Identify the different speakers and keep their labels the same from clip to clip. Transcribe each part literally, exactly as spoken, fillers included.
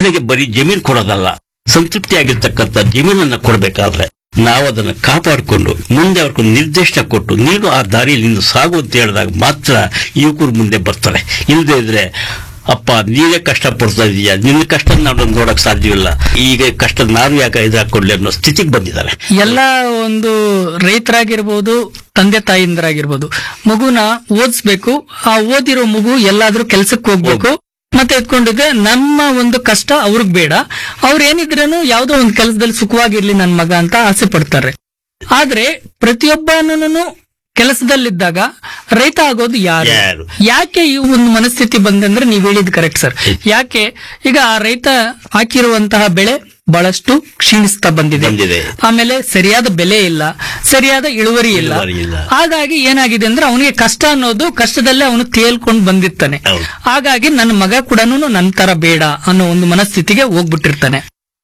Speaker 1: ರೈತನಿಗೆ ಬರೀ ಜಮೀನು ಕೊಡೋದಲ್ಲ, ಸಂತೃಪ್ತಿಯಾಗಿರ್ತಕ್ಕಂಥ ಜಮೀನನ್ನ ಕೊಡಬೇಕಾದ್ರೆ ನಾವು ಅದನ್ನು ಕಾಪಾಡಿಕೊಂಡು ಮುಂದೆ ಅವ್ರಿಗೆ ನಿರ್ದೇಶನ ಕೊಟ್ಟು ನೀನು ಆ ದಾರಿಯಲ್ಲಿ ನೀನು ಸಾಗು ಅಂತ ಹೇಳಿದಾಗ ಮಾತ್ರ ಯುವಕರು ಮುಂದೆ ಬರ್ತಾರೆ. ಇಲ್ಲದೆ ಇದ್ರೆ ಅಪ್ಪ ನೀನೇ ಕಷ್ಟ ಪಡ್ತಾ ಇದೀಯಾ, ನಿನ್ನ ಕಷ್ಟ ನಾವು ನೋಡಕ್ ಸಾಧ್ಯವಿಲ್ಲ, ಈಗ ಕಷ್ಟ ನಾನು ಯಾಕೆ ಇದಾಕೊಡ್ಲಿ ಅನ್ನೋ ಸ್ಥಿತಿಗೆ ಬಂದಿದ್ದಾರೆ.
Speaker 2: ಎಲ್ಲ ಒಂದು ರೈತರಾಗಿರ್ಬೋದು, ತಂದೆ ತಾಯಿಂದರಾಗಿರ್ಬೋದು, ಮಗುನ ಓದಿಸ್ಬೇಕು. ಆ ಓದಿರೋ ಮಗು ಎಲ್ಲಾದ್ರೂ ಕೆಲ್ಸಕ್ಕೆ ಹೋಗ್ಬೇಕು. ಮತ್ತೆ ಎತ್ಕೊಂಡಿದ್ರೆ ನಮ್ಮ ಒಂದು ಕಷ್ಟ ಅವ್ರಿಗೆ ಬೇಡ, ಅವ್ರ ಏನಿದ್ರೇನು ಯಾವ್ದೋ ಒಂದು ಕೆಲಸದಲ್ಲಿ ಸುಖವಾಗಿರ್ಲಿ ನನ್ ಮಗ ಅಂತ ಆಸೆ ಪಡ್ತಾರೆ. ಆದ್ರೆ ಪ್ರತಿಯೊಬ್ಬನೂ ಕೆಲಸದಲ್ಲಿದ್ದಾಗ ರೈತ ಆಗೋದು ಯಾರು? ಯಾಕೆ ಈ ಒಂದು ಮನಸ್ಥಿತಿ ಬಂದಂದ್ರೆ ನೀವ್ ಹೇಳಿದ್ ಕರೆಕ್ಟ್ ಸರ್. ಯಾಕೆ ಈಗ ಆ ರೈತ ಹಾಕಿರುವಂತಹ ಬೆಳೆ ಬಹಳಷ್ಟು ಕ್ಷೀಣಿಸ್ತಾ ಬಂದಿದೆ. ಆಮೇಲೆ ಸರಿಯಾದ ಬೆಲೆ ಇಲ್ಲ, ಸರಿಯಾದ ಇಳುವರಿ ಇಲ್ಲ. ಹಾಗಾಗಿ ಏನಾಗಿದೆ ಅಂದ್ರೆ ಅವನಿಗೆ ಕಷ್ಟ ಅನ್ನೋದು ಕಷ್ಟದಲ್ಲೇ ಅವನು ತೇಲ್ಕೊಂಡು ಬಂದಿರ್ತಾನೆ. ಹಾಗಾಗಿ ನನ್ನ ಮಗ ಕೂಡ ನನ್ನ ತರ ಬೇಡ ಅನ್ನೋ ಒಂದು ಮನಸ್ಥಿತಿಗೆ ಹೋಗ್ಬಿಟ್ಟಿರ್ತಾನೆ.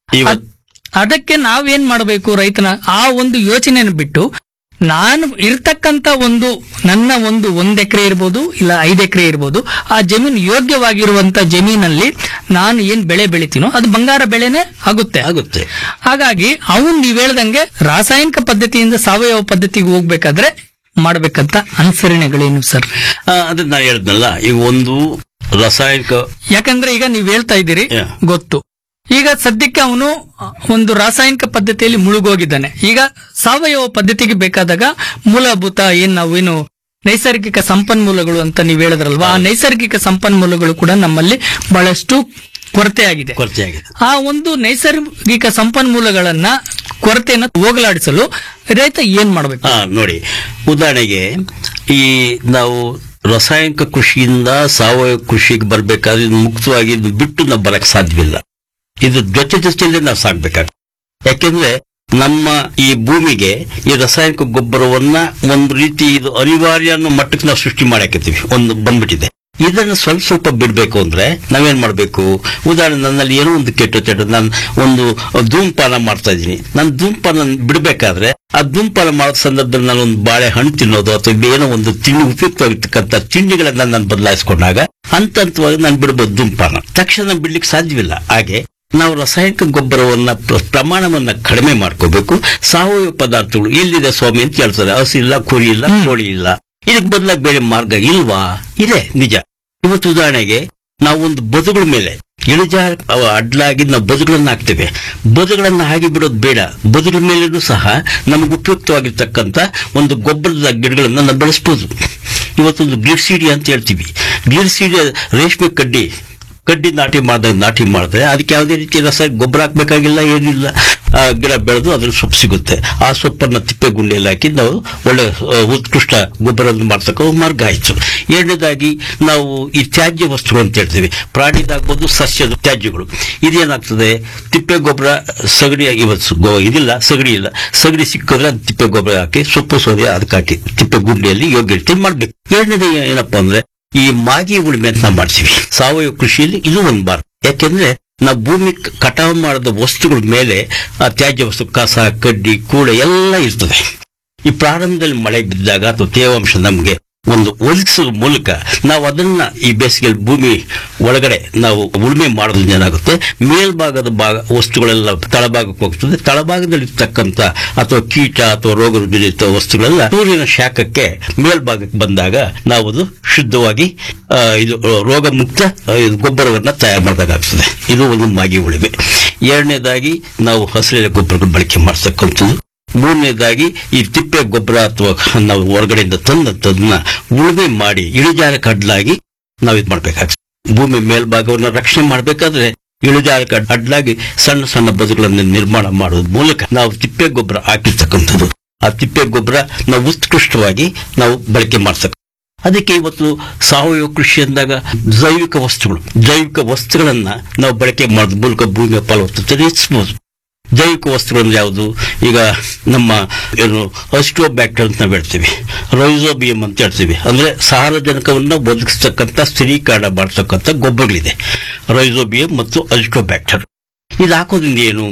Speaker 2: ಅದಕ್ಕೆ ನಾವೇನ್ ಮಾಡಬೇಕು? ರೈತನ ಆ ಒಂದು ಯೋಚನೆಯನ್ನು ಬಿಟ್ಟು ನಾನು ಇರ್ತಕ್ಕಂತ ಒಂದು ನನ್ನ ಒಂದು ಒಂದ್ ಎಕರೆ ಇರ್ಬೋದು, ಇಲ್ಲ ಐದ್ ಎಕರೆ ಇರ್ಬೋದು, ಆ ಜಮೀನು ಯೋಗ್ಯವಾಗಿರುವಂತ ಜಮೀನಲ್ಲಿ ನಾನು ಏನ್ ಬೆಳೆ ಬೆಳಿತೀನೋ ಅದು ಬಂಗಾರ ಬೆಳೆನೇ ಆಗುತ್ತೆ ಆಗುತ್ತೆ ಹಾಗಾಗಿ ಅವನು ನೀವ್ ಹೇಳ್ದಂಗೆ ರಾಸಾಯನಿಕ ಪದ್ಧತಿಯಿಂದ ಸಾವಯವ ಪದ್ಧತಿಗೆ ಹೋಗ್ಬೇಕಾದ್ರೆ ಮಾಡ್ಬೇಕಂತ ಅನುಸರಣೆಗಳೇನು ಸರ್?
Speaker 1: ಅದನ್ನ ನಾನು ಹೇಳಿದ್ನಲ್ಲ, ಈಗ ಒಂದು ರಾಸಾಯನಿಕ,
Speaker 2: ಯಾಕಂದ್ರೆ ಈಗ ನೀವ್ ಹೇಳ್ತಾ ಇದ್ದೀರಿ ಗೊತ್ತು, ಈಗ ಸದ್ಯಕ್ಕೆ ಅವನು ಒಂದು ರಾಸಾಯನಿಕ ಪದ್ಧತಿಯಲ್ಲಿ ಮುಳುಗೋಗಿದ್ದಾನೆ. ಈಗ ಸಾವಯವ ಪದ್ಧತಿಗೆ ಬೇಕಾದಾಗ ಮೂಲಭೂತ ಏನ್ ನಾವೇನು ನೈಸರ್ಗಿಕ ಸಂಪನ್ಮೂಲಗಳು ಅಂತ ನೀವ್ ಹೇಳಿದ್ರಲ್ವಾ, ಆ ನೈಸರ್ಗಿಕ ಸಂಪನ್ಮೂಲಗಳು ಕೂಡ ನಮ್ಮಲ್ಲಿ ಬಹಳಷ್ಟು ಕೊರತೆ ಆಗಿದೆ. ಆ ಒಂದು ನೈಸರ್ಗಿಕ ಸಂಪನ್ಮೂಲಗಳನ್ನ ಕೊರತೆಯನ್ನು ಹೋಗಲಾಡಿಸಲು ರೈತ ಏನ್ ಮಾಡ್ಬೇಕು?
Speaker 1: ನೋಡಿ, ಉದಾಹರಣೆಗೆ ಈ ನಾವು ರಾಸಾಯನಿಕ ಕೃಷಿಯಿಂದ ಸಾವಯವ ಕೃಷಿಗೆ ಬರ್ಬೇಕಾದ್ರೆ ಮುಕ್ತವಾಗಿ ಬಿಟ್ಟು ನಾವು ಬರಕ್ ಸಾಧ್ಯವಿಲ್ಲ. ಇದು ಜೊತೆ ಜೊತೆಯಲ್ಲೇ ನಾವು ಸಾಕ್ಬೇಕಾಗ್ತದೆ. ಯಾಕೆಂದ್ರೆ ನಮ್ಮ ಈ ಭೂಮಿಗೆ ಈ ರಾಸಾಯನಿಕ ಗೊಬ್ಬರವನ್ನ ಒಂದು ರೀತಿ ಇದು ಅನಿವಾರ್ಯ ಅನ್ನೋ ಮಟ್ಟಕ್ಕೆ ನಾವು ಸೃಷ್ಟಿ ಮಾಡಾಕತ್ತೀವಿ, ಒಂದು ಬಂದ್ಬಿಟ್ಟಿದೆ. ಇದನ್ನ ಸ್ವಲ್ಪ ಸ್ವಲ್ಪ ಬಿಡ್ಬೇಕು ಅಂದ್ರೆ ನಾವೇನ್ ಮಾಡ್ಬೇಕು? ಉದಾಹರಣೆ, ನನ್ನಲ್ಲಿ ಏನೋ ಒಂದು ಕೆಟ್ಟ ಕೆಟ್ಟ ನಾನು ಒಂದು ಧೂಮಪಾನ ಮಾಡ್ತಾ ಇದ್ದೀನಿ. ನಾನು ಧೂಮಪಾನ ಬಿಡ್ಬೇಕಾದ್ರೆ ಆ ಧೂಮಪಾನ ಮಾಡೋ ಸಂದರ್ಭದಲ್ಲಿ ನಾನು ಒಂದು ಬಾಳೆ ಹಣ್ಣು ತಿನ್ನೋದು ಅಥವಾ ಏನೋ ಒಂದು ತಿಂಡಿ ಉಪಯುಕ್ತವಾಗಿರ್ತಕ್ಕಂಥ ತಿಂಡಿಗಳನ್ನ ನಾನು ಬದಲಾಯಿಸ್ಕೊಂಡಾಗ ಹಂತ ಹಂತವಾಗಿ ನಾನು ಬಿಡ್ಬೋದು ಧೂಮಪಾನ. ತಕ್ಷಣ ಬಿಡ್ಲಿಕ್ಕೆ ಸಾಧ್ಯವಿಲ್ಲ. ಹಾಗೆ ನಾವು ರಾಸಾಯನಿಕ ಗೊಬ್ಬರವನ್ನ ಪ್ರಮಾಣವನ್ನ ಕಡಿಮೆ ಮಾಡ್ಕೋಬೇಕು. ಸಾವಯವ ಪದಾರ್ಥಗಳು ಎಲ್ಲಿದೆ ಸ್ವಾಮಿ ಅಂತ ಕೇಳ್ತಾರೆ. ಹಸು ಇಲ್ಲ, ಕುರಿ ಇಲ್ಲ, ಕೋಳಿ ಇಲ್ಲ, ಇದಕ್ಕೆ ಬದಲಾಗಿ ಬೇರೆ ಮಾರ್ಗ ಇಲ್ವಾ? ಇದೆ, ನಿಜ. ಇವತ್ತು ಉದಾಹರಣೆಗೆ ನಾವು ಒಂದು ಬದುಗಳ ಮೇಲೆ ಇಳಿಜಾರ ಅಡ್ಲಾಗಿ ನಾವು ಬದುಗಳನ್ನ ಹಾಕ್ತೇವೆ. ಬದುಗಳನ್ನ ಹಾಗೆ ಬಿಡೋದು ಬೇಡ. ಬದುಗಳ ಮೇಲೂ ಸಹ ನಮಗೆ ಉಪಯುಕ್ತವಾಗಿರ್ತಕ್ಕಂಥ ಒಂದು ಗೊಬ್ಬರದ ಗಿಡಗಳನ್ನ ನಾವು ಬೆಳೆಸಬಹುದು. ಇವತ್ತೊಂದು ಗ್ಲಿರ್ಸೀಡಿ ಅಂತ ಹೇಳ್ತೀವಿ. ಗ್ಲಿರ್ಸೀಡಿ ರೇಷ್ಮೆ ಕಡ್ಡಿ ಕಡ್ಡಿ ನಾಟಿ ಮಾಡಿದಾಗ ನಾಟಿ ಮಾಡಿದ್ರೆ ಅದಕ್ಕೆ ಯಾವುದೇ ರೀತಿ ರಸ ಗೊಬ್ಬರ ಹಾಕ್ಬೇಕಾಗಿಲ್ಲ, ಏನಿಲ್ಲ. ಗಿಡ ಬೆಳೆದು ಅದ್ರ ಸೊಪ್ಪು ಸಿಗುತ್ತೆ. ಆ ಸೊಪ್ಪನ್ನ ತಿಪ್ಪೆ ಗುಂಡಿಯಲ್ಲಿ ಹಾಕಿ ನಾವು ಒಳ್ಳೆ ಉತ್ಕೃಷ್ಟ ಗೊಬ್ಬರ ಮಾಡ್ತಕ್ಕ ಮಾರ್ಗ ಆಯ್ತು. ಎರಡನೇದಾಗಿ ನಾವು ಈ ತ್ಯಾಜ್ಯ ವಸ್ತುಗಳು ಅಂತ ಹೇಳ್ತೀವಿ. ಪ್ರಾಣಿದಾಗ್ಬೋದು, ಸಸ್ಯದ ತ್ಯಾಜ್ಯಗಳು. ಇದೇನಾಗ್ತದೆ? ತಿಪ್ಪೆ ಗೊಬ್ಬರ ಸಗಣಿ ಇವತ್ತು ಇದಿಲ್ಲ, ಸಗಣಿ ಇಲ್ಲ, ಸಗಣಿ ಸಿಕ್ಕಿದ್ರೆ ಅದು ತಿಪ್ಪೆ ಗೊಬ್ಬರ ಹಾಕಿ ಸೊಪ್ಪು ಸೋದೆ ಅದಕ್ಕೆ ಹಾಕಿ ತಿಪ್ಪೆ ಗುಂಡಿಯಲ್ಲಿ ಯೋಗ್ಯ ರೀತಿ ಮಾಡ್ಬೇಕು. ಎರಡನೇದು ಏನಪ್ಪಾ ಅಂದ್ರೆ ಈ ಮಾಗಿ ಉಳುಮೆ ಅಂತ ನಾವು ಮಾಡ್ತೀವಿ ಸಾವಯವ ಕೃಷಿಯಲ್ಲಿ. ಇದು ಒಂದು ಬಾರ್. ಯಾಕೆಂದ್ರೆ ನಾವು ಭೂಮಿ ಕಟಾವು ಮಾಡಿದ ವಸ್ತುಗಳ ಮೇಲೆ ಆ ತ್ಯಾಜ್ಯ ವಸ್ತು, ಕಸ, ಕಡ್ಡಿ, ಕೂಳೆ ಎಲ್ಲ ಇರ್ತದೆ. ಈ ಪ್ರಾರಂಭದಲ್ಲಿ ಮಳೆ ಬಿದ್ದಾಗ ಅಥವಾ ತೇವಾಂಶ ನಮ್ಗೆ ಒಂದು ಒದಗಿಸುವ ಮೂಲಕ ನಾವು ಅದನ್ನ ಈ ಬೇಸಿಗೆಯಲ್ಲಿ ಭೂಮಿ ಒಳಗಡೆ ನಾವು ಉಳುಮೆ ಮಾಡೋದ್ರಿಂದ ಏನಾಗುತ್ತೆ, ಮೇಲ್ಭಾಗದ ಭಾಗ ವಸ್ತುಗಳೆಲ್ಲ ತಳಭಾಗಕ್ಕೆ ಹೋಗ್ತದೆ. ತಳಭಾಗದಲ್ಲಿ ಇರ್ತಕ್ಕಂಥ ಅಥವಾ ಕೀಟ ಅಥವಾ ರೋಗ ರುಜಿತ ವಸ್ತುಗಳೆಲ್ಲ ಸೂರ್ಯನ ಶಾಖಕ್ಕೆ ಮೇಲ್ಭಾಗಕ್ಕೆ ಬಂದಾಗ ನಾವು ಅದು ಶುದ್ಧವಾಗಿ ಇದು ರೋಗ ಮುಕ್ತ ಗೊಬ್ಬರವನ್ನ ತಯಾರು ಮಾಡಿದಾಗ್ತದೆ. ಇದು ಒಂದು ಮಾಗಿ ಉಳುಮೆ. ಎರಡನೇದಾಗಿ ನಾವು ಹಸಿರೆಲೆ ಗೊಬ್ಬರಗಳ ಬಳಕೆ ಮಾಡ್ತಕ್ಕಂಥದ್ದು. ಮೂರನೇದಾಗಿ ಈ ತಿಪ್ಪೆ ಗೊಬ್ಬರ ಅಥವಾ ನಾವು ಹೊರಗಡೆಯಿಂದ ತಂದದ್ದನ್ನ ಉಳುಮೆ ಮಾಡಿ ಇಳಿಜಾರಕ್ಕೆ ಅಡ್ಲಾಗಿ ನಾವು ಇದು ಮಾಡ್ಬೇಕಾಗ್ತದೆ. ಭೂಮಿ ಮೇಲ್ಭಾಗವನ್ನು ರಕ್ಷಣೆ ಮಾಡಬೇಕಾದ್ರೆ ಇಳಿಜಾರಕ್ಕೆ ಅಡ್ಲಾಗಿ ಸಣ್ಣ ಸಣ್ಣ ಬದುಗಳನ್ನು ನಿರ್ಮಾಣ ಮಾಡೋದ್ ಮೂಲಕ ನಾವು ತಿಪ್ಪೆ ಗೊಬ್ಬರ ಹಾಕಿರ್ತಕ್ಕಂಥದ್ದು. ಆ ತಿಪ್ಪೆ ಗೊಬ್ಬರ ನಾವು ಉತ್ಕೃಷ್ಟವಾಗಿ ನಾವು ಬಳಕೆ ಮಾಡ್ತಕ್ಕ. ಅದಕ್ಕೆ ಇವತ್ತು ಸಾವಯವ ಕೃಷಿ ಅಂದಾಗ ಜೈವಿಕ ವಸ್ತುಗಳು ಜೈವಿಕ ವಸ್ತುಗಳನ್ನ ನಾವು ಬಳಕೆ ಮಾಡೋದ್ ಮೂಲಕ ಭೂಮಿಯ ಫಲವತ್ತತೆ ಹೆಚ್ಚಿಸಬಹುದು. ಜೈವಿಕ ವಸ್ತುಗಳು ಯಾವುದು? ಈಗ ನಮ್ಮ ಏನು ಅಸ್ಟೋಬ್ಯಾಕ್ಟರ್ ಅಂತ ನಾವು ಹೇಳ್ತೀವಿ, ರೈಸೋಬಿಯಂ ಅಂತ ಹೇಳ್ತೀವಿ. ಅಂದ್ರೆ ಸಾರಜನಕವನ್ನ ಒದಗಿಸ್ತಕ್ಕಂಥ ಸ್ಥಿರೀಕರಣ ಮಾಡತಕ್ಕಂಥ ಗೊಬ್ಬರಗಳಿದೆ, ರೈಸೋಬಿಯಂ ಮತ್ತು ಅಸ್ಟೋಬ್ಯಾಕ್ಟರ್. ಇದು ಹಾಕೋದ್ರಿಂದ ಏನು?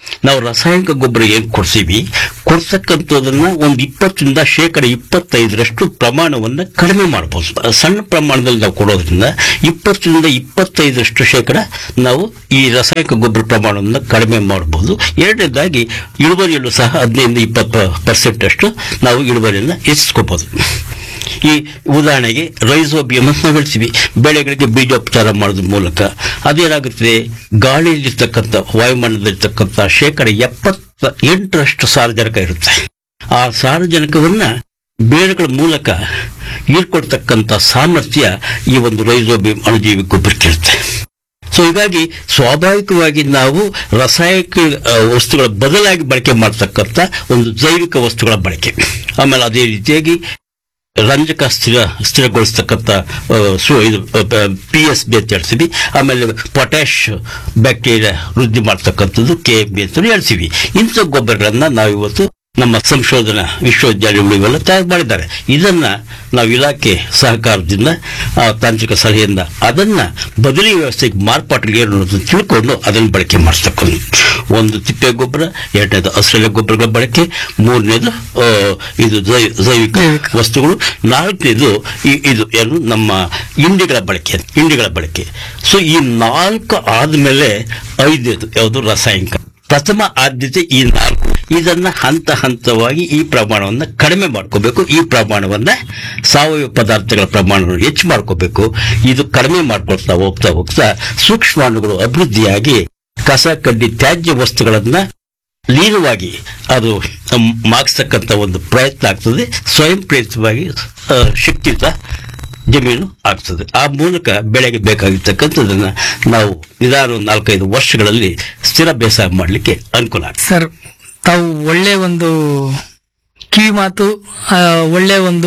Speaker 1: ನಾವು ರಾಸಾಯನಿಕ ಗೊಬ್ಬರ ಏನ್ ಕೊಡ್ತೀವಿ, ಕೊಡ್ತಕ್ಕಂಥದನ್ನ ಒಂದು ಇಪ್ಪತ್ತರಿಂದ ಶೇಕಡ ಇಪ್ಪತ್ತೈದರಷ್ಟು ಪ್ರಮಾಣವನ್ನ ಕಡಿಮೆ ಮಾಡಬಹುದು. ಸಣ್ಣ ಪ್ರಮಾಣದಲ್ಲಿ ನಾವು ಕೊಡೋದ್ರಿಂದ ಇಪ್ಪತ್ತರಿಂದ ಇಪ್ಪತ್ತೈದರಷ್ಟು ಶೇಕಡ ನಾವು ಈ ರಾಸಾಯನಿಕ ಗೊಬ್ಬರ ಪ್ರಮಾಣವನ್ನು ಕಡಿಮೆ ಮಾಡಬಹುದು. ಎರಡನೇದಾಗಿ ಇಳುವರಿಯಲ್ಲೂ ಸಹ ಹದಿನೈದು ಇಪ್ಪತ್ತು ಪರ್ಸೆಂಟ್ ಅಷ್ಟು ನಾವು ಇಳುವರಿಯನ್ನ ಹೆಚ್ಚಿಸ್ಕೋಬಹುದು. ಈ ಉದಾಹರಣೆಗೆ ರೈಸೋಬಿಯಂ ಅಂತ ನಾವು ಹೇಳ್ತೀವಿ, ಬೆಳೆಗಳಿಗೆ ಬೀಜೋಪಚಾರ ಮಾಡೋದ್ರ ಮೂಲಕ ಅದೇನಾಗುತ್ತದೆ, ಗಾಳಿಯಲ್ಲಿರ್ತಕ್ಕಂಥ ವಾಯುಮಂಡಲದಲ್ಲಿರ್ತಕ್ಕಂಥ ಶೇಕಡ ಎಪ್ಪತ್ತ ಎಂಟರಷ್ಟು ಸಾರಜನಕ ಇರುತ್ತೆ. ಆ ಸಾರಜನಕವನ್ನ ಬೇರುಗಳ ಮೂಲಕ ಹೀರ್ಕೊಳ್ತಕ್ಕಂಥ ಸಾಮರ್ಥ್ಯ ಈ ಒಂದು ರೈಸೋಬಿಯಂ ಅಣುಜೀವಿ ಗೊಬ್ಬರಕ್ಕಿರುತ್ತೆ. ಸೊ ಹೀಗಾಗಿ ಸ್ವಾಭಾವಿಕವಾಗಿ ನಾವು ರಾಸಾಯನಿಕ ವಸ್ತುಗಳ ಬದಲಾಗಿ ಬಳಕೆ ಮಾಡತಕ್ಕಂಥ ಒಂದು ಜೈವಿಕ ವಸ್ತುಗಳ ಬಳಕೆ, ಆಮೇಲೆ ಅದೇ ರೀತಿಯಾಗಿ ರಂಜಕ ಸ್ಥಿರ ಸ್ಥಿರಗೊಳಿಸ್ತಕ್ಕಂಥ ಇದು ಪಿ ಎಸ್ ಬಿ ಅಂತ ಹೇಳ್ತೀವಿ, ಆಮೇಲೆ ಪೊಟ್ಯಾಶ್ ಬ್ಯಾಕ್ಟೀರಿಯಾ ವೃದ್ಧಿ ಮಾಡ್ತಕ್ಕಂಥದ್ದು ಕೆ ಎಂ ಬಿ ಅಂತ ಹೇಳ್ತೀವಿ. ಇಂಥ ಗೊಬ್ಬರಗಳನ್ನ ನಾವು ಇವತ್ತು ನಮ್ಮ ಸಂಶೋಧನಾ ವಿಶ್ವವಿದ್ಯಾಲಯಗಳು ಇವೆಲ್ಲ ತಯಾರು ಮಾಡಿದ್ದಾರೆ. ಇದನ್ನ ನಾವು ಇಲಾಖೆ ಸಹಕಾರದಿಂದ ತಾಂತ್ರಿಕ ಸಲಹೆಯಿಂದ ಅದನ್ನ ಬದಲಿ ವ್ಯವಸ್ಥೆಗೆ ಮಾರ್ಪಾಟಿಗೆ ಏನು ತಿಳ್ಕೊಂಡು ಅದನ್ನು ಬಳಕೆ ಮಾಡಿಸ್ತಕ್ಕಂಥ ಒಂದು ತಿಪ್ಪೆ ಗೊಬ್ಬರ, ಎರಡನೇದು ಹಸಿರೆಲೆ ಗೊಬ್ಬರಗಳ ಬಳಕೆ, ಮೂರನೇದು ಇದು ಜೈವಿಕ ವಸ್ತುಗಳು, ನಾಲ್ಕನೇದು ಇದು ಏನು ನಮ್ಮ ಇಂಡಿಗಳ ಬಳಕೆ ಇಂಡಿಗಳ ಬಳಕೆ ಸೊ ಈ ನಾಲ್ಕು ಆದ್ಮೇಲೆ ಐದನೇದು ಯಾವುದು ರಾಸಾಯನಿಕ. ಪ್ರಥಮ ಆದ್ಯತೆ ಈ ನಾಲ್ಕು. ಇದನ್ನ ಹಂತ ಹಂತವಾಗಿ ಈ ಪ್ರಮಾಣವನ್ನ ಕಡಿಮೆ ಮಾಡ್ಕೋಬೇಕು. ಈ ಪ್ರಮಾಣವನ್ನ ಸಾವಯವ ಪದಾರ್ಥಗಳ ಪ್ರಮಾಣವನ್ನು ಹೆಚ್ಚು ಮಾಡ್ಕೋಬೇಕು. ಇದು ಕಡಿಮೆ ಮಾಡ್ಕೊಳ್ತಾ ಹೋಗ್ತಾ ಹೋಗ್ತಾ ಸೂಕ್ಷ್ಮಾಣುಗಳು ಅಭಿವೃದ್ಧಿಯಾಗಿ ಕಸ ಕಡ್ಡಿ ತ್ಯಾಜ್ಯ ವಸ್ತುಗಳನ್ನ ಲೀನವಾಗಿ ಅದು ಮಾಗಿಸ್ತಕ್ಕಂಥ ಒಂದು ಪ್ರಯತ್ನ ಆಗ್ತದೆ. ಸ್ವಯಂ ಪ್ರೇರಿತವಾಗಿ ಶಿಕ್ಷಿತ ಜಮೀನು ಆಗ್ತದೆ. ಆ ಮೂಲಕ ಬೆಳೆಗೆ ಬೇಕಾಗಿರ್ತಕ್ಕಂಥದನ್ನ ನಾವು ನಿಧಾನ ನಾಲ್ಕೈದು ವರ್ಷಗಳಲ್ಲಿ ಸ್ಥಿರ ಬೇಸಾಯ ಮಾಡಲಿಕ್ಕೆ ಅನುಕೂಲ ಆಗ್ತದೆ.
Speaker 2: ಸರ್, ತಾವು ಒಳ್ಳೆ ಒಂದು ಕಿವಿ ಮಾತು, ಒಳ್ಳೆ ಒಂದು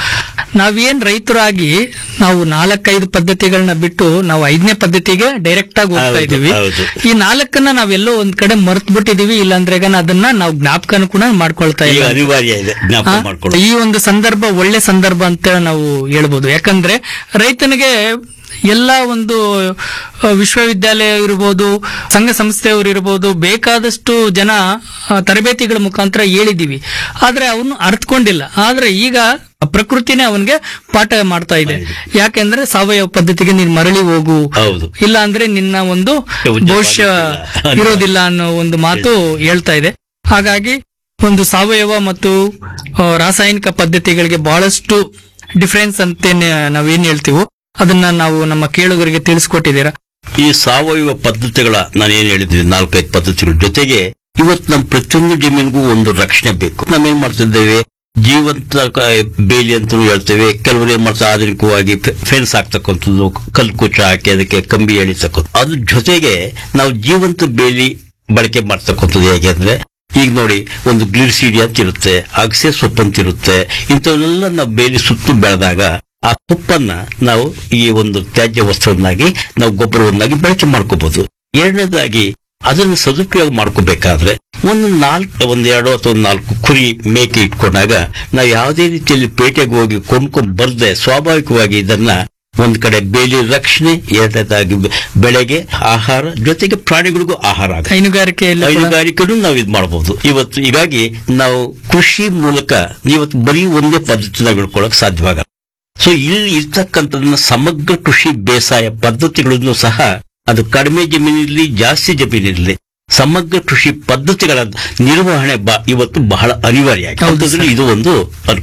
Speaker 2: ನಾವೇನ್ ರೈತರಾಗಿ ನಾವು ನಾಲ್ಕೈದು ಪದ್ಧತಿಗಳನ್ನ ಬಿಟ್ಟು ನಾವು ಐದನೇ ಪದ್ಧತಿಗೆ ಡೈರೆಕ್ಟ್ ಆಗಿ ಹೋಗ್ತಾ ಇದೀವಿ. ಈ ನಾಲ್ಕನ್ನ ನಾವೆಲ್ಲೋ ಒಂದ್ ಕಡೆ ಮರ್ತ್ ಬಿಟ್ಟಿದೀವಿ, ಇಲ್ಲಾಂದ್ರೆ ಅದನ್ನ ನಾವು ಜ್ಞಾಪಕನ ಕೂಡ ಮಾಡ್ಕೊಳ್ತಾ ಇಲ್ಲ.
Speaker 1: ಅನಿವಾರ್ಯ ಇದೆ ಜ್ಞಾಪಕ ಮಾಡ್ಕೊಳ್ಳೋದು.
Speaker 2: ಈ ಒಂದು ಸಂದರ್ಭ ಒಳ್ಳೆ ಸಂದರ್ಭ ಅಂತ ನಾವು ಹೇಳ್ಬೋದು. ಯಾಕಂದ್ರೆ ರೈತನಿಗೆ ಎಲ್ಲ ಒಂದು ವಿಶ್ವವಿದ್ಯಾಲಯ ಇರ್ಬೋದು, ಸಂಘ ಸಂಸ್ಥೆಯವರು ಇರ್ಬೋದು, ಬೇಕಾದಷ್ಟು ಜನ ತರಬೇತಿಗಳ ಮುಖಾಂತರ ಹೇಳಿದೀವಿ, ಆದ್ರೆ ಅವನು ಅರ್ಥಕೊಂಡಿಲ್ಲ. ಆದ್ರೆ ಈಗ ಪ್ರಕೃತಿನೇ ಅವನಿಗೆ ಪಾಠ ಮಾಡ್ತಾ ಇದೆ. ಯಾಕೆಂದ್ರೆ ಸಾವಯವ ಪದ್ಧತಿಗೆ ನೀನ್ ಮರಳಿ ಹೋಗು, ಇಲ್ಲ ಅಂದ್ರೆ ನಿನ್ನ ಒಂದು ಭವಿಷ್ಯ ಇರೋದಿಲ್ಲ ಅನ್ನೋ ಒಂದು ಮಾತು ಹೇಳ್ತಾ ಇದೆ. ಹಾಗಾಗಿ ಒಂದು ಸಾವಯವ ಮತ್ತು ರಾಸಾಯನಿಕ ಪದ್ಧತಿಗಳಿಗೆ ಬಹಳಷ್ಟು ಡಿಫರೆನ್ಸ್ ಅಂತ ನಾವೇನ್ ಹೇಳ್ತೀವೋ ಅದನ್ನ ನಾವು ನಮ್ಮ ಕೇಳುಗರಿಗೆ ತಿಳಿಸ್ಕೊಟ್ಟಿದ್ದೀರಾ.
Speaker 1: ಈ ಸಾವಯವ ಪದ್ಧತಿಗಳ ನಾನು ಏನ್ ಹೇಳಿದ್ವಿ, ನಾಲ್ಕೈದು ಪದ್ಧತಿಗಳ ಜೊತೆಗೆ ಇವತ್ತು ನಮ್ಮ ಪ್ರತಿಯೊಂದು ಜಮೀನಿಗೂ ಒಂದು ರಕ್ಷಣೆ ಬೇಕು. ನಾವೇನ್ ಮಾಡ್ತಿದ್ದೇವೆ, ಜೀವಂತ ಬೇಲಿ ಅಂತ ಹೇಳ್ತೇವೆ. ಕೆಲವರು ಏನ್ ಮಾಡ್ತಾರೆ, ಆಧುನಿಕವಾಗಿ ಫೆನ್ಸ್ ಹಾಕ್ತಕ್ಕಂಥದ್ದು, ಕಲ್ಕುಚ ಹಾಕಿ ಅದಕ್ಕೆ ಕಂಬಿ ಎಳಿತಕ್ಕಂಥ. ಅದ್ರ ಜೊತೆಗೆ ನಾವು ಜೀವಂತ ಬೇಲಿ ಬಳಕೆ ಮಾಡ್ತಕ್ಕಂಥದ್ದು ಹೇಗೆ ಅಂದ್ರೆ, ಈಗ ನೋಡಿ ಒಂದು ಗ್ಲಿಸಿಡಿಯಾ ಅಂತ ಇರುತ್ತೆ, ಅಗಸೆ ಸೊಪ್ಪು ಅಂತ ಇರುತ್ತೆ. ಇಂಥವನ್ನೆಲ್ಲ ನಾವು ಬೇಲಿ ಸುತ್ತು ಬೆಳೆದಾಗ ಆ ಸೊಪ್ಪನ್ನ ನಾವು ಈ ಒಂದು ತ್ಯಾಜ್ಯ ವಸ್ತುವನ್ನಾಗಿ ನಾವು ಗೊಬ್ಬರವನ್ನಾಗಿ ಬಳಕೆ ಮಾಡ್ಕೋಬಹುದು. ಎರಡನೇದಾಗಿ ಅದನ್ನು ಸದುಪಯೋಗ ಮಾಡ್ಕೋಬೇಕಾದ್ರೆ ಒಂದು ನಾಲ್ಕು ಒಂದ್ ಎರಡು ಅಥವಾ ಒಂದು ನಾಲ್ಕು ಕುರಿ ಮೇಕೆ ಇಟ್ಕೊಂಡಾಗ ನಾವು ಯಾವುದೇ ರೀತಿಯಲ್ಲಿ ಪೇಟೆಗೆ ಹೋಗಿ ಕೊಂಡ್ಕೊಂಡ್ ಬರ್ದೆ ಸ್ವಾಭಾವಿಕವಾಗಿ ಇದನ್ನ ಒಂದ್ ಕಡೆ ಬೇಲಿ ರಕ್ಷಣೆ, ಎರಡನೇದಾಗಿ ಬೆಳೆಗೆ ಆಹಾರ, ಜೊತೆಗೆ ಪ್ರಾಣಿಗಳಿಗೂ ಆಹಾರ ಆಗುತ್ತೆ.
Speaker 2: ಹೈನುಗಾರಿಕೆಯಲ್ಲಿ
Speaker 1: ಹೈನುಗಾರಿಕೆನೂ ನಾವು ಇದು ಮಾಡಬಹುದು ಇವತ್ತು. ಹೀಗಾಗಿ ನಾವು ಕೃಷಿ ಮೂಲಕ ಇವತ್ತು ಬರೀ ಒಂದೇ ಪದ್ಧತಿನ ಬೆಳ್ಕೊಳ್ಳಕ್ ಸಾಧ್ಯವಾಗಲ್ಲ. ಸೊ ಇಲ್ಲಿ ಇರ್ತಕ್ಕಂಥದನ್ನ ಸಮಗ್ರ ಕೃಷಿ ಬೇಸಾಯ ಪದ್ಧತಿಗಳನ್ನು ಸಹ, ಅದು ಕಡಿಮೆ ಜಮೀನಿರಲಿ ಜಾಸ್ತಿ ಜಮೀನಿರಲಿ, ಸಮಗ್ರ ಕೃಷಿ ಪದ್ಧತಿಗಳ ನಿರ್ವಹಣೆ ಇವತ್ತು ಬಹಳ ಅನಿವಾರ್ಯ ಆಗಿದೆ. ಇದು ಒಂದು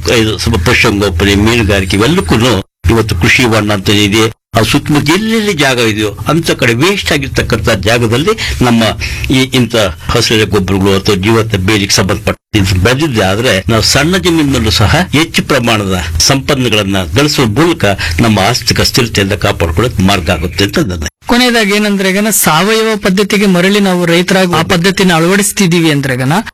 Speaker 1: ಪಶುಸಂಗೋಪನೆ, ಮೀನುಗಾರಿಕೆ ಇವೆಲ್ಲಕ್ಕೂ ಇವತ್ತು ಕೃಷಿ ಹೊಂಡ ಅಂತ ಇದೆ. ಆ ಸುತ್ತಮುತ್ತ ಎಲ್ಲೆಲ್ಲಿ ಜಾಗ ಇದೆಯೋ ಅಂತ ಕಡೆ ವೇಸ್ಟ್ ಆಗಿರ್ತಕ್ಕಂಥ ಜಾಗದಲ್ಲಿ ನಮ್ಮ ಈ ಇಂಥ ಹಸಿರು ಗೊಬ್ಬರಗಳು ಅಥವಾ ಜೀವಂತ ಬೇಲಿಗೆ ಸಂಬಂಧಪಟ್ಟ ಬೆಳೆದಿದ್ದೆ ಆದ್ರೆ ನಾವು ಸಣ್ಣ ಜಮೀನಿನಲ್ಲೂ ಸಹ ಹೆಚ್ಚು ಪ್ರಮಾಣದ ಸಂಪನ್ಮೂಲಗಳನ್ನ ಗಳಿಸುವ ಮೂಲಕ ನಮ್ಮ ಆರ್ಥಿಕ ಸ್ಥಿರತೆಯಿಂದ ಕಾಪಾಡ್ಕೊಳ್ಳೋಕೆ ಮಾರ್ಗ ಆಗುತ್ತೆ ಅಂತ ನನ್ನ.
Speaker 2: ಕೊನೆಯದಾಗಿ ಏನಂದ್ರೆ ಈಗ ಸಾವಯವ ಪದ್ಧತಿಗೆ ಮರಳಿ ನಾವು ರೈತರಾಗಿ ಆ ಪದ್ಧತಿನ ಅಳವಡಿಸ್ತಿದೀವಿ ಅಂದ್ರೆ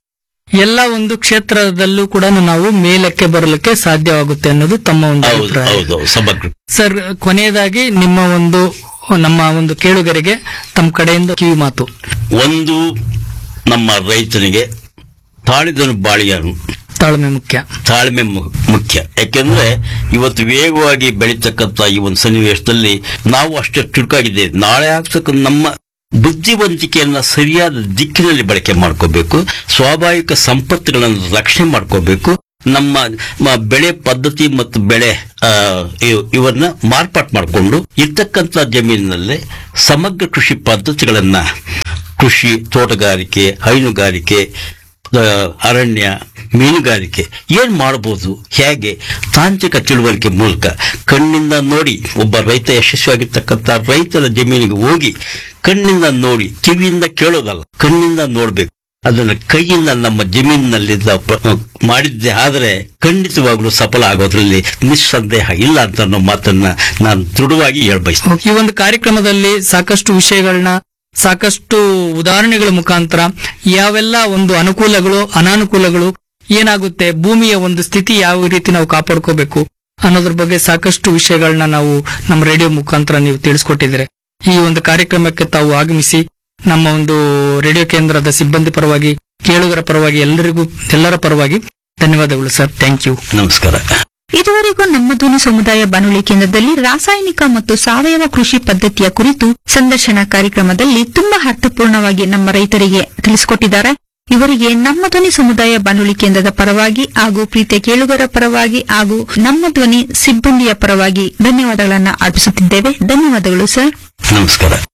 Speaker 2: ಎಲ್ಲ ಒಂದು ಕ್ಷೇತ್ರದಲ್ಲೂ ಕೂಡ ನಾವು ಮೇಲಕ್ಕೆ ಬರಲಿಕ್ಕೆ ಸಾಧ್ಯವಾಗುತ್ತೆ ಅನ್ನೋದು ತಮ್ಮ ಒಂದು ಅಭಿಪ್ರಾಯ. ಸರ್, ಕೊನೆಯದಾಗಿ ನಿಮ್ಮ ಒಂದು ನಮ್ಮ ಒಂದು ಕೇಳುಗರಿಗೆ ತಮ್ಮ ಕಡೆಯಿಂದ ಕಿವಿ ಮಾತು.
Speaker 1: ಒಂದು, ನಮ್ಮ ರೈತನಿಗೆ ತಾಳಿದನು ಬಾಳಿಯನು,
Speaker 2: ತಾಳ್ಮೆ ಮುಖ್ಯ.
Speaker 1: ತಾಳ್ಮೆ ಮುಖ್ಯ. ಯಾಕೆಂದ್ರೆ ಇವತ್ತು ವೇಗವಾಗಿ ಬೆಳೀತಕ್ಕಂಥ ಈ ಒಂದು ಸನ್ನಿವೇಶದಲ್ಲಿ ನಾವು ಅಷ್ಟೇ ಚುರುಕಾಗಿದ್ದೇವೆ. ನಾಳೆ ಆಗ್ತಕ್ಕ ನಮ್ಮ ಬುದ್ಧಿವಂತಿಕೆಯನ್ನ ಸರಿಯಾದ ದಿಕ್ಕಿನಲ್ಲಿ ಬಳಕೆ ಮಾಡ್ಕೋಬೇಕು, ಸ್ವಾಭಾವಿಕ ಸಂಪತ್ತುಗಳನ್ನು ರಕ್ಷಣೆ ಮಾಡ್ಕೋಬೇಕು, ನಮ್ಮ ಮ- ಬೆಳೆ ಪದ್ಧತಿ ಮತ್ತು ಬೆಳೆ ಆ, ಇವ್- ಇವನ್ನ ಮಾರ್ಪಾಟ್ ಮಾಡಿಕೊಂಡು ಇರ್ತಕ್ಕಂಥ ಜಮೀನಿನಲ್ಲೇ ಸಮಗ್ರ ಕೃಷಿ ಪದ್ಧತಿಗಳನ್ನ ಕೃಷಿ, ತೋಟಗಾರಿಕೆ, ಹೈನುಗಾರಿಕೆ, ಆ, ಅರಣ್ಯ, ಮೀನುಗಾರಿಕೆ ಏನ್ ಮಾಡಬಹುದು, ಹೇಗೆ ತಾಂತ್ರಿಕ ತಿಳುವಳಿಕೆ ಮೂಲಕ ಕಣ್ಣಿಂದ ನೋಡಿ ಒಬ್ಬ ರೈತ ಯಶಸ್ವಿಯಾಗಿರ್ತಕ್ಕಂಥ ರೈತರ ಜಮೀನಿಗೆ ಹೋಗಿ ಕಣ್ಣಿಂದ ನೋಡಿ, ಕಿವಿಯಿಂದ ಕೇಳೋದಲ್ಲ, ಕಣ್ಣಿಂದ ನೋಡ್ಬೇಕು. ಅದನ್ನ ಕೈಯಿಂದ ನಮ್ಮ ಜಮೀನಿನಲ್ಲಿದ್ದ ಪ- ಮಾಡಿದ್ದೆ ಆದರೆ ಖಂಡಿತವಾಗ್ಲೂ ಸಫಲ ಆಗೋದ್ರಲ್ಲಿ ನಿಸ್ಸಂದೇಹ ಇಲ್ಲ ಅಂತ ಅನ್ನೋ ಮಾತನ್ನ ನಾನು ದೃಢವಾಗಿ ಹೇಳ್ಬಯಸ್ತೇನೆ.
Speaker 2: ಈ ಒಂದು ಕಾರ್ಯಕ್ರಮದಲ್ಲಿ ಸಾಕಷ್ಟು ವಿಷಯಗಳನ್ನ, ಸಾಕಷ್ಟು ಉದಾಹರಣೆಗಳ ಮುಖಾಂತರ ಯಾವೆಲ್ಲ ಒಂದು ಅನುಕೂಲಗಳು, ಅನಾನುಕೂಲಗಳು ಏನಾಗುತ್ತೆ, ಭೂಮಿಯ ಒಂದು ಸ್ಥಿತಿ ಯಾವ ರೀತಿ ನಾವು ಕಾಪಾಡ್ಕೋಬೇಕು ಅನ್ನೋದ್ರ ಬಗ್ಗೆ ಸಾಕಷ್ಟು ವಿಷಯಗಳನ್ನ ನಾವು ನಮ್ಮ ರೇಡಿಯೋ ಮುಖಾಂತರ ನೀವು ತಿಳಿಸ್ಕೊಟ್ಟಿದ್ದೀರಿ. ಈ ಒಂದು ಕಾರ್ಯಕ್ರಮಕ್ಕೆ ತಾವು ಆಗಮಿಸಿ ನಮ್ಮ ಒಂದು ರೇಡಿಯೋ ಕೇಂದ್ರದ ಸಿಬ್ಬಂದಿ ಪರವಾಗಿ, ಕೇಳುಗರ ಪರವಾಗಿ, ಎಲ್ಲರಿಗೂ ಎಲ್ಲರ ಪರವಾಗಿ ಧನ್ಯವಾದಗಳು ಸರ್. Thank you.
Speaker 1: ನಮಸ್ಕಾರ.
Speaker 3: ಇದುವರೆಗೂ ನಮ್ಮ ಧ್ವನಿ ಸಮುದಾಯ ಬಾನುಲಿ ಕೇಂದ್ರದಲ್ಲಿ ರಾಸಾಯನಿಕ ಮತ್ತು ಸಾವಯವ ಕೃಷಿ ಪದ್ಧತಿಯ ಕುರಿತು ಸಂದರ್ಶನ ಕಾರ್ಯಕ್ರಮದಲ್ಲಿ ತುಂಬಾ ಅರ್ಥಪೂರ್ಣವಾಗಿ ನಮ್ಮ ರೈತರಿಗೆ ತಿಳಿಸಿಕೊಟ್ಟಿದ್ದಾರೆ. ಇವರಿಗೆ ನಮ್ಮ ಧ್ವನಿ ಸಮುದಾಯ ಬಾನುಲಿ ಕೇಂದ್ರದ ಪರವಾಗಿ ಹಾಗೂ ಪ್ರೀತಿಯ ಕೇಳುಗರ ಪರವಾಗಿ ಹಾಗೂ ನಮ್ಮ ಧ್ವನಿ ಸಿಬ್ಬಂದಿಯ ಪರವಾಗಿ ಧನ್ಯವಾದಗಳನ್ನು ಅರ್ಪಿಸುತ್ತಿದ್ದೇವೆ. ಧನ್ಯವಾದಗಳು ಸರ್.
Speaker 1: ನಮಸ್ಕಾರ.